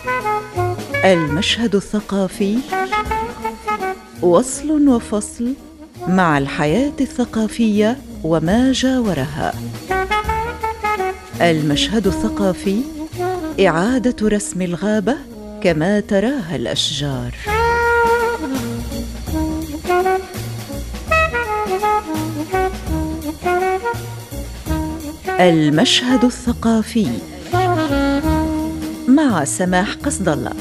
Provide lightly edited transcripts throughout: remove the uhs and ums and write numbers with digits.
المشهد الثقافي وصل وفصل مع الحياة الثقافية وما جاورها. المشهد الثقافي إعادة رسم الغابة كما تراها الأشجار. المشهد الثقافي مع سماح قصد الله.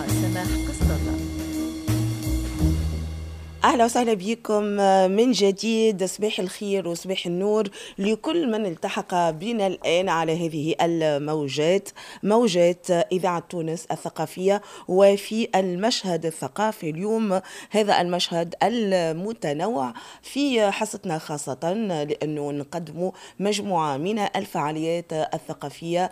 أهلا وسهلا بكم من جديد. صباح الخير وصباح النور لكل من التحق بنا الآن على هذه الموجات، موجات إذاعة تونس الثقافية. وفي المشهد الثقافي اليوم هذا المشهد المتنوع في حصتنا، خاصة لأنه نقدم مجموعة من الفعاليات الثقافية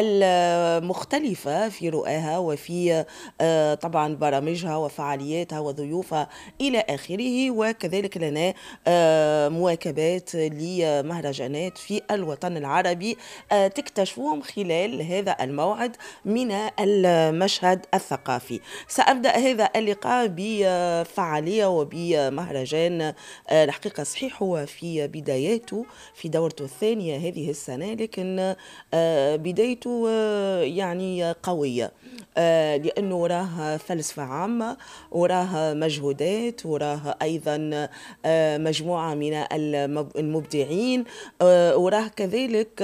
المختلفة في رؤاها وفي طبعا برامجها وفعالياتها وضيوفها إلى آخره. وكذلك لنا مواكبات لمهرجانات في الوطن العربي تكتشفوهم خلال هذا الموعد من المشهد الثقافي. سأبدأ هذا اللقاء بفعالية وبمهرجان الحقيقة صحيح هو في بداياته في دورته الثانية هذه السنة، لكن بدايته يعني قوية، لأنه وراه فلسفة عامة، وراه مجهودات، وراه أيضا مجموعة من المبدعين، وراه كذلك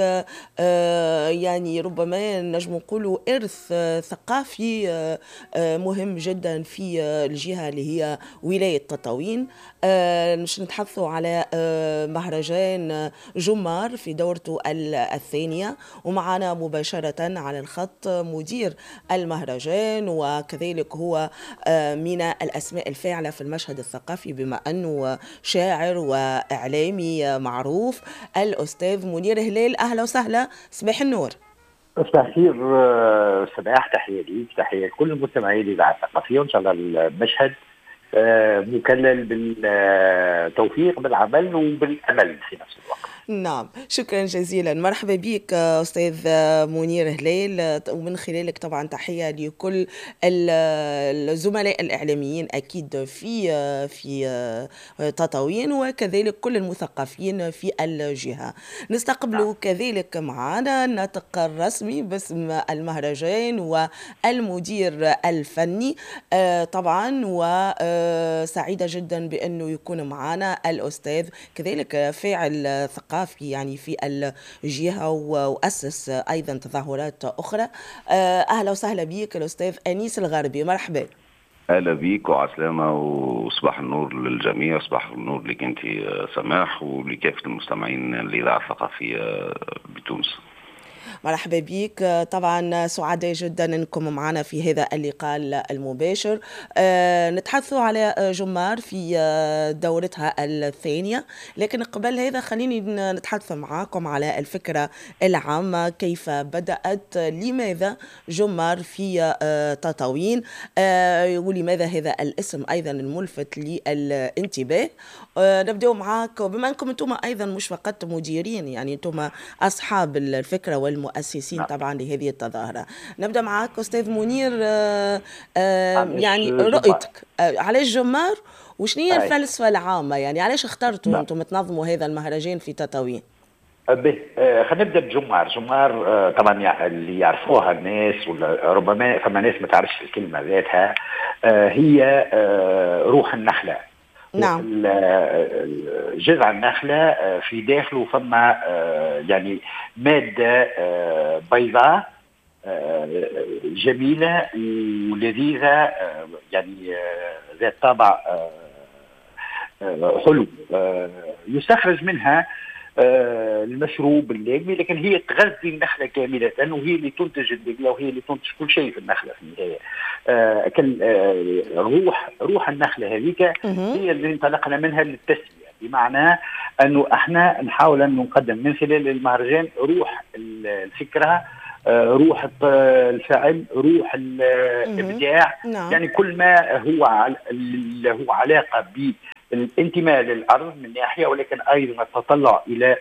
يعني ربما نجم نقولوا إرث ثقافي مهم جدا في الجهة اللي هي ولاية تطاوين. مش نتحدثوا على مهرجان جمار في دورته الثانية، ومعنا مباشرة على الخط مدير المهرجان، وكذلك هو من الأسماء الفاعلة في المشهد الثقافي بما أنه شاعر وإعلامي معروف، الأستاذ منير هلال. أهلا وسهلا، صباح النور. صباح الخير سماح، تحية ليك، تحية لكل المستمعين للإذاعة الثقافية. وإن شاء الله المشهد مكلل بالتوفيق بالعمل وبالأمل في نفس الوقت. نعم، شكرا جزيلا. مرحبا بك أستاذ منير هلال، ومن خلالك طبعا تحية لكل الزملاء الإعلاميين أكيد في تطاوين، وكذلك كل المثقفين في الجهة. نستقبل كذلك معنا الناطق الرسمي باسم المهرجان والمدير الفني طبعا، وسعيدة جدا بأنه يكون معنا الأستاذ كذلك فاعل ثقافي يعني في الجهة وأسس أيضا تظاهرات أخرى. أهلا وسهلا بك الأستاذ أنيس الغربي، مرحبا. أهلا بيك وعسلامة وصباح النور للجميع. صباح النور لك أنت سماح ولكافة المستمعين للإذاعة الثقافية بتونس. مرحبا بك. طبعا سعداء جدا أنكم معنا في هذا اللقاء المباشر. نتحدث على جمار في دورتها الثانية، لكن قبل هذا خليني نتحدث معكم على الفكرة العامة، كيف بدأت، لماذا جمار في تطاوين، ولماذا هذا الاسم أيضا الملفت للانتباه. نبدأ معك، بما أنكم أنتم أيضا مش فقط مديرين، يعني أنتم أصحاب الفكرة والمؤسسين طبعا لهذه التظاهرة. نبدأ معك أستاذ منير، يعني رؤيتك على الجمار، وشنو هي الفلسفة العامة، يعني علاش اخترتوا أنتم تنظموا هذا المهرجان في تطاوين؟ خلينا نبدا بجمار. جمار طبعا اللي يعرفوها الناس، ولا ربما فما ناس ما تعرفش الكلمه ذاتها، هي روح النخله. نعم. جذع النخله في داخله فما يعني ماده بيضاء جميله ولذيذه، يعني ذات طابع حلو، يستخرج منها المشروب اللازم، لكن هي تغذي النخله كامله، وهي اللي تنتج البقله، وهي اللي تنتج كل شيء في النخله في النهايه. روح النخله هذيك هي اللي انطلقنا منها للتسويه، بمعنى انه احنا نحاول ان نقدم من خلال المهرجان روح الفكره، روح الفعل، روح الابداع. يعني كل ما هو له علاقه الانتماء للأرض من ناحية، ولكن أيضا التطلع إلى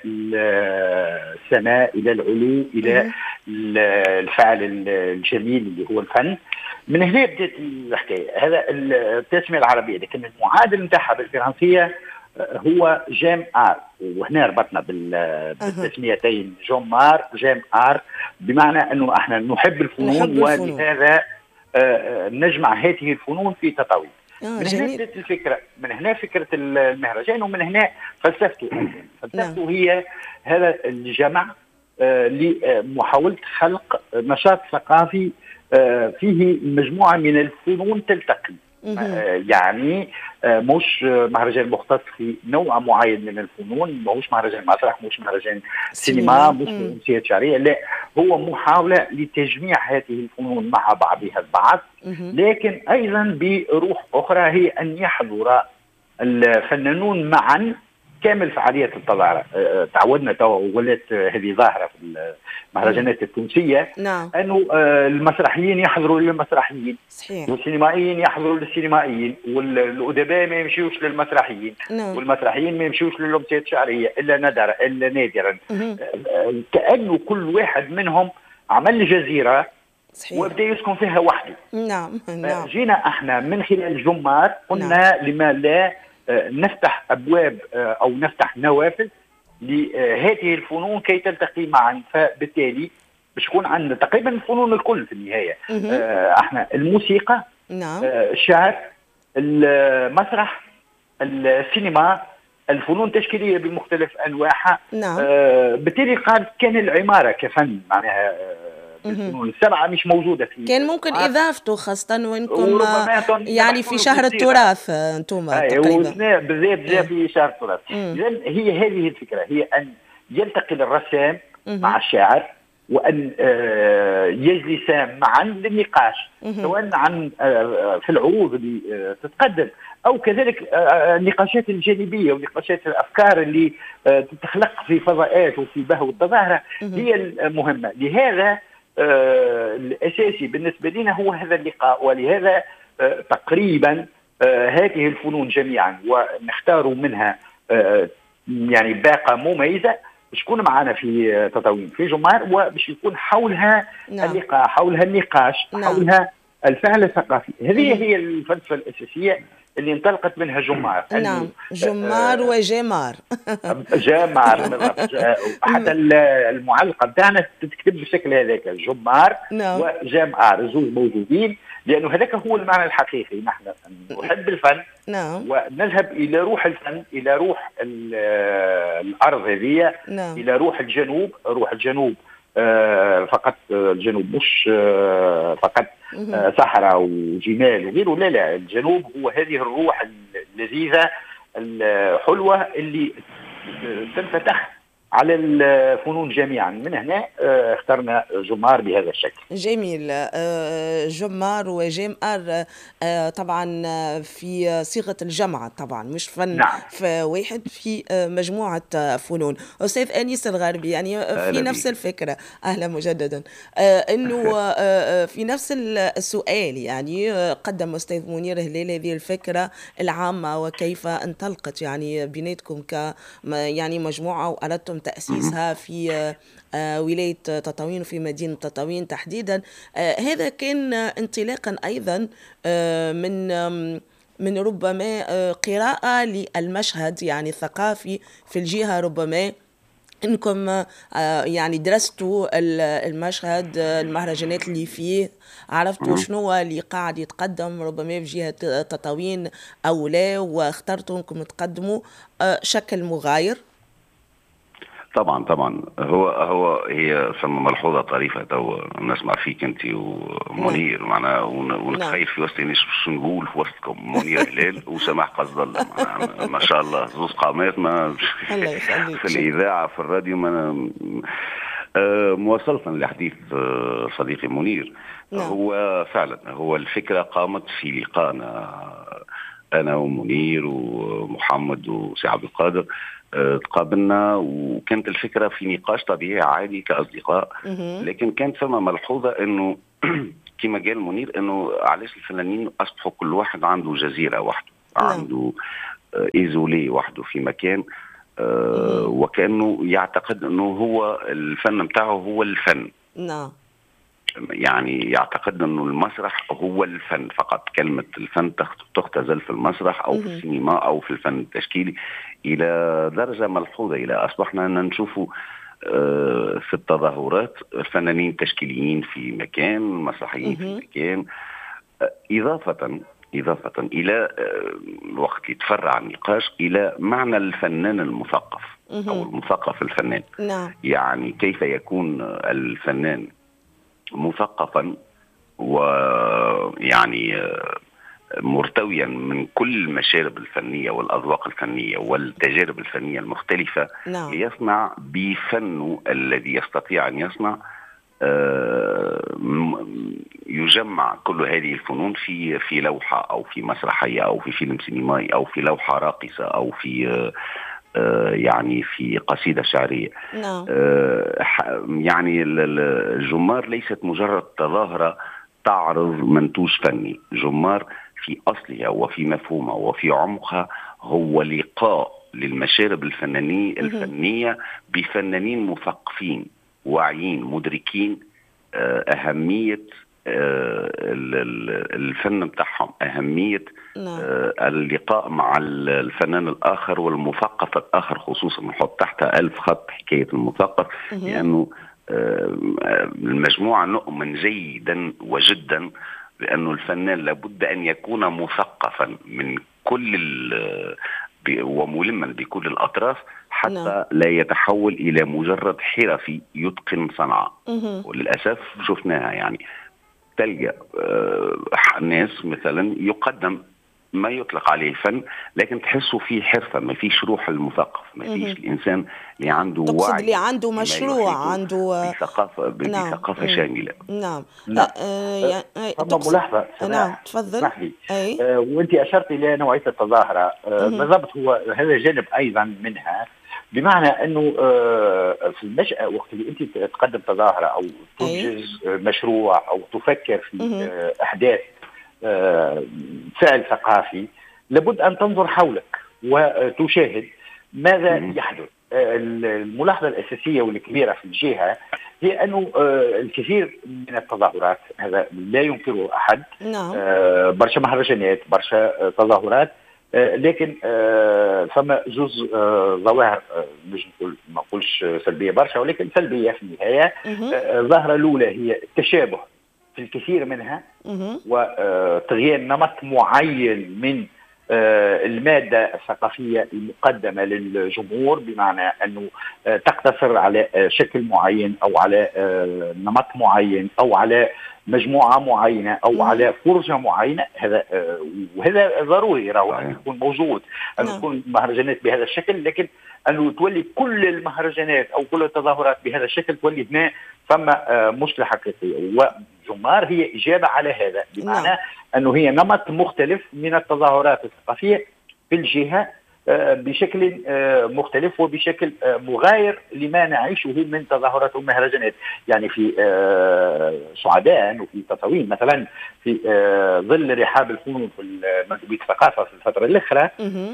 السماء، إلى العلو، إلى الفعل الجميل اللي هو الفن. من هنا بدأت الحكاية. هذا التسمية العربية، لكن المعادل نتاعها بالفرنسية هو جيم آر، وهنا ربطنا بالتسميتين جون مار جيم آر، بمعنى أنه احنا نحب الفنون ولهذا نجمع هذه الفنون في تطاوين. من هنا بدأت الفكرة، من هنا فكرة المهرجان، ومن هنا فلسفته. فلسفته هي هذا الجمع لمحاولة خلق نشاط ثقافي فيه مجموعة من الفنون تلتقي. يعني مش مهرجان مختص في نوع معين من الفنون، مش مهرجان مسرح، مش مهرجان سينما، مش أمسية شعرية، لا، هو محاولة لتجميع هذه الفنون مع بعضها البعض، لكن أيضا بروح أخرى، هي أن يحضر الفنانون معا كامل فعاليات التظاهرة. تعودنا ولات هذه ظاهرة في المهرجانات التونسية، أنه المسرحيين يحضروا للمسرحيين، والسينمائيين يحضروا للسينمائيين، والأدباء ما يمشيوش للمسرحيين، والمسرحيين ما يمشيوش للأمسية الشعرية إلا نادرا. كأنه كل واحد منهم عمل جزيرة وبدأ يسكن فيها وحده. جينا احنا من خلال جمار قلنا لما لا نفتح أبواب أو نفتح نوافذ لهذه الفنون كي تلتقي معا، فبالتالي باش يكون عندنا تقريبا الفنون الكل في النهاية. احنا الموسيقى، الشعر، المسرح، السينما، الفنون التشكيلية بمختلف أنواعها. بالتالي كان العمارة كفن معناها الفنون السبعة مش موجودة فيه. كان ممكن إضافته، خاصة وإنكم يعني في شهر التراث أنتم تقريبا بالذات في شهر التراث. إذن هي هذه الفكرة، هي أن يلتقي الرسام مع الشاعر، وأن يجلسا معا للنقاش، سواء عن في العروض اللي تتقدم، أو كذلك النقاشات الجانبية ونقاشات الأفكار اللي تتخلق في فضاءات وفي بهو التظاهرة هي المهمة. لهذا الأساسي بالنسبة لنا هو هذا اللقاء، ولهذا تقريبا هذه الفنون جميعا ونختار منها يعني باقة مميزة باش تكون معنا في تطاوين في جمار، وباش يكون حولها اللقاء، حولها النقاش، حولها الفعل الثقافي. هذه هي الفلسفة الأساسية اللي انطلقت منها جمار. جمار وجمار جمار حتى المعلقة بتاعنا تتكتب بالشكل هذاك، جمار وجمار، زوج موجودين، لأنه هذاك هو المعنى الحقيقي. نحن نحب الفن ونذهب إلى روح الفن، إلى روح الأرض هذه، إلى روح الجنوب. روح الجنوب فقط الجنوب مش فقط صحراء وجمال وغيره، لا، الجنوب هو هذه الروح اللذيذة الحلوة اللي تنفتح على الفنون جميعا. من هنا اخترنا جمار بهذا الشكل. جميل. جمار وجمار طبعا في صيغة الجمع، طبعا مش فن في واحد، في مجموعة فنون. أستاذ أنيس الغربي، يعني في نفس الفكرة، أهلا مجددا، أنه في نفس السؤال يعني قدم أستاذ منير هلال هذه الفكرة العامة، وكيف انطلقت يعني بيناتكم يعني مجموعة وأردتم تأسيسها في ولاية تطاوين، في مدينة تطاوين تحديدا. هذا كان انطلاقا أيضا من ربما قراءة للمشهد يعني الثقافي في الجهة، ربما إنكم يعني درستوا المشهد، المهرجانات اللي فيه، عرفتوا شنو اللي قاعد يتقدم ربما في جهة تطاوين أو لا، واخترتوا إنكم تقدموا شكل مغاير. طبعا هي ثم ملحوظه طريفه تو نسمع فيك انت ومنير معناها ونتخيل في وسط شو نقول في وسطكم منير هلال وسماح قصد الله، ما شاء الله زوز قامات ما في الاذاعه في الراديو. مواصله لحديث صديقي منير، هو فعلا هو الفكره قامت في لقائنا انا ومنير ومحمد وسي عبد القادر. تقابلنا وكانت الفكرة في نقاش طبيعي عادي كأصدقاء، لكن كانت ثم ملحوظة انه كما قال منير انه علاش الفنانين اصبحوا كل واحد عنده جزيرة وحده، عنده إيزولي وحده في مكان، وكأنه يعتقد أنه هو الفن متاعه هو الفن. نعم. يعني يعتقد أنه المسرح هو الفن فقط. كلمة الفن تختزل في المسرح أو في السينما أو في الفن التشكيلي إلى درجة ملحوظة، إلى أصبحنا نشوف في التظاهرات فنانين تشكيليين في مكان، مسرحيين في مكان، إضافة إلى الوقت اللي يتفرع النقاش إلى معنى الفنان المثقف أو المثقف الفنان. نعم. يعني كيف يكون الفنان مثقفا ويعني مرتويا من كل المشارب الفنية والأذواق الفنية والتجارب الفنية المختلفة. نعم. ليصنع بفنه الذي يستطيع أن يصنع، يجمع كل هذه الفنون في لوحة أو في مسرحية أو في فيلم سينمائي أو في لوحة راقصة أو في يعني في قصيدة شعرية. نعم. يعني الجمار ليست مجرد تظاهرة تعرض منتوج فني. جمار في أصلها وفي مفهومها وفي عمقها هو لقاء للمشارب الفنية بفنانين مثقفين واعيين مدركين أهمية الفن بتاعهم، أهمية اللقاء مع الفنان الآخر والمثقف الآخر خصوصا. نحط تحتها 1000 خط حكاية المثقف، لأنه المجموعة نؤمن جيدا وجدا بأنه الفنان لابد أن يكون مثقفا من كل وملما بكل الأطراف حتى لا يتحول إلى مجرد حرفي يتقن صنعة. وللأسف شفناها، يعني تلقى ناس مثلا يقدم ما يطلق عليه فن لكن تحسه فيه حرفة، ما فيش روح المثقف، ما فيش الإنسان اللي عنده وعي، اللي عنده مشروع، عنده بثقافة شاملة. نعم. ملاحظة. نعم تفضل. وانت أشرت إلى نوعية التظاهرة بالضبط، هو هذا جانب أيضا منها، بمعنى أنه في المشأة وقت اللي أنت تقدم تظاهرة أو تنجز مشروع أو تفكر في أحداث فعل ثقافي، لابد أن تنظر حولك وتشاهد ماذا يحدث. الملاحظة الأساسية والكبيرة في الجهة هي أنه الكثير من التظاهرات، هذا لا ينكره أحد، برشا مهرجانات، برشا تظاهرات، لكن فما جزء ظواهر مش ما نقولش سلبية برشا ولكن سلبية في النهاية. الظاهرة الأولى هي التشابه في الكثير منها وتغيير نمط معين من المادة الثقافية المقدمة للجمهور، بمعنى أنه تقتصر على شكل معين أو على نمط معين أو على مجموعة معينة أو على فرجة معينة. وهذا ضروري أن يكون موجود، أن تكون مهرجانات بهذا الشكل، لكن أنه تولي كل المهرجانات أو كل التظاهرات بهذا الشكل تولي هنا فما مشكلة حقيقية. وجمار هي إجابة على هذا، بمعنى أنه هي نمط مختلف من التظاهرات الثقافية في الجهة بشكل مختلف وبشكل مغاير لما نعيشه من تظاهرات ومهرجانات. يعني في سعدان وفي تطاوين مثلا في ظل رحاب الفنون في مندوبية الثقافة في الفترة الأخرى،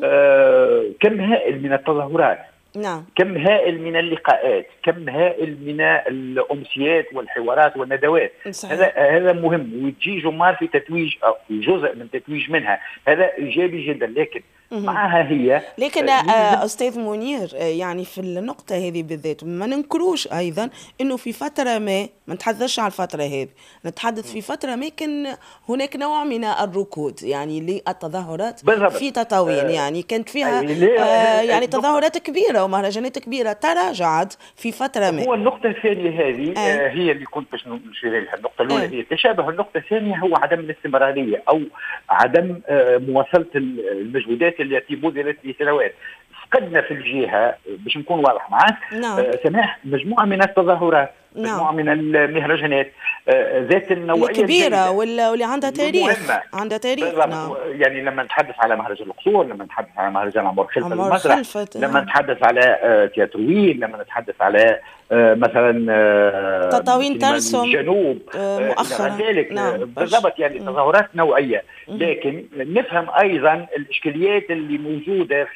كم هائل من التظاهرات، كم هائل من اللقاءات، كم هائل من الأمسيات والحوارات والندوات. هذا مهم، ويجي جمار في تتويج أو في جزء من تتويج منها، هذا إيجابي جدا. لكن معها هي لكن أستاذ منير، يعني في النقطة هذه بالذات ما ننكروش أيضا أنه في فترة ما نتحدثش على الفترة هذه، نتحدث في فترة ما كان هناك نوع من الركود يعني للتظاهرات في تطاوين، يعني كانت فيها يعني تظاهرات كبيرة ومهرجانات كبيرة تراجعت في فترة ما. هو النقطة الثانية هذه هي اللي كنت باش نشير لها. النقطة الأولى هي التشابه، النقطة الثانية هو عدم الاستمرارية أو عدم مواصلة المجهودات التي بذلت لسنوات. فقدنا في الجهة باش نكون واضح معك سماح مجموعة من التظاهرات، مجموعة من المهرجانات ذات النوعيه الكبيره واللي عندها تاريخ، مهمة. عندها تاريخ. نعم. يعني لما نتحدث على مهرجان القصور، لما نتحدث على مهرجان عمر خلفت المسرح، لما نتحدث على تياتروين، لما نتحدث على مثلا تطاوين ترسم الجنوب مؤخرا. ذلك. نعم. بالضبط، يعني تظاهرات نوعيه، لكن نفهم ايضا الاشكاليات اللي موجوده